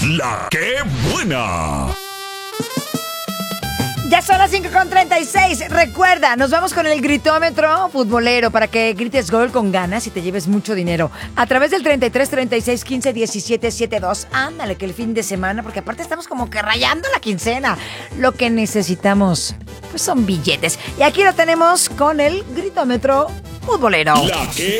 La que buena. Ya son las 5:36. Recuerda, nos vamos con el gritómetro futbolero para que grites gol con ganas y te lleves mucho dinero. A través del 33 36 15 17 72. Ándale, que el fin de semana, porque aparte estamos como que rayando la quincena. Lo que necesitamos, pues son billetes. Y aquí lo tenemos con el gritómetro futbolero. La que